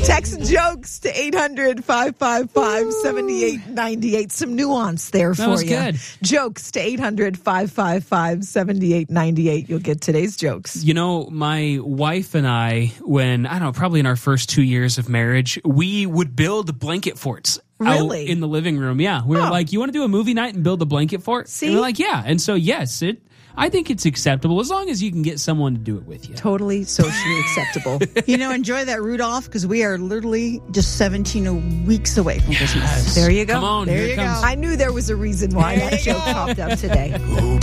Text jokes to 800-555-7898. Some nuance there for you. That was good. Jokes to 800-555-7898. You'll get today's jokes. You know, my wife and I, when, I don't know, probably in our first 2 years of marriage, we would build blanket forts. Really? Out in the living room. Yeah. We were like, you want to do a movie night and build a blanket fort? See? And we're like, yeah. And so, yes, I think it's acceptable as long as you can get someone to do it with you. Totally socially acceptable. Enjoy that, Rudolph, because we are literally just 17 weeks away from Christmas. There you go. Come on. There here you comes. go. I knew there was a reason why that joke popped up today.